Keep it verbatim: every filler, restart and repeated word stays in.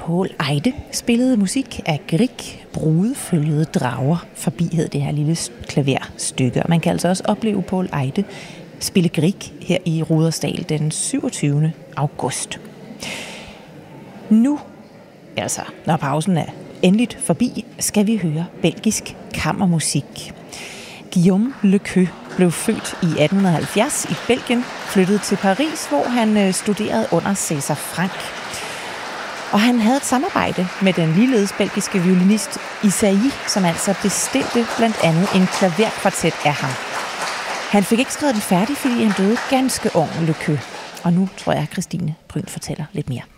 Poul Eide spillede musik af Grieg, brudefølgede drager, forbi hed det her lille klaverstykke. Og man kan altså også opleve Poul Eide spille Grieg her i Rudersdal den syvogtyvende august. Nu, altså når pausen er endeligt forbi, skal vi høre belgisk kammermusik. Guillaume Lequeux blev født i atten halvfjerds i Belgien, flyttede til Paris, hvor han studerede under César Franck. Og han havde et samarbejde med den ligeledes belgiske violinist Isaïe, som altså bestilte blandt andet en klaverkvartet af ham. Han fik ikke skrevet den færdig, fordi han døde ganske ung, Lequeux. Og nu tror jeg, at Christine Bryn fortæller lidt mere.